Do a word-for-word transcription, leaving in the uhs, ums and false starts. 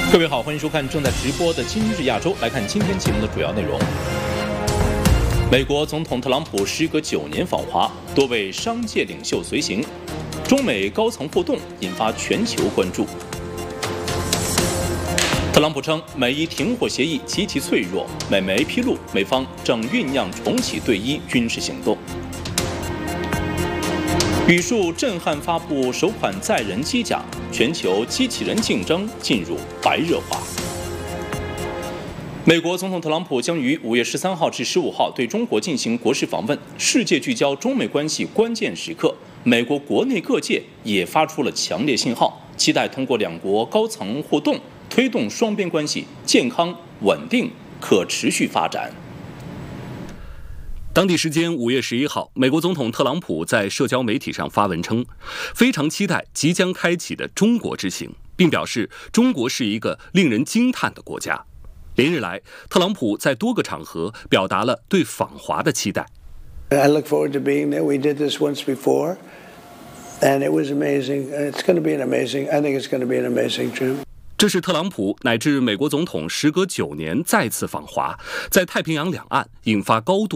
各位好，欢迎收看正在直播的今日亚洲。来看今天节目的主要内容。美国总统特朗普时隔九年访华，多位商界领袖随行，中美高层互动引发全球关注。特朗普称，美伊停火协议极其脆弱，美媒披露美方正酝酿重启对伊军事行动。语数震撼发布首款载人机甲，全球机器人竞争进入白热化。美国总统特朗普将于五月十三号至十五号对中国进行国事访问，世界聚焦中美关系关键时刻，美国国内各界也发出了强烈信号，期待通过两国高层互动，推动双边关系健康、稳定、可持续发展。 当地时间五月十一号，美国总统特朗普在社交媒体上发文称，非常期待即将开启的中国之行，并表示中国是一个令人惊叹的国家。连日来，特朗普在多个场合表达了对访华的期待。 I look forward to being there. We did this once before, and it was amazing. It's going to be an amazing. I think it's going to be an amazing trip. 这是特朗普乃至美国总统时隔九年再次访华，在太平洋两岸引发高度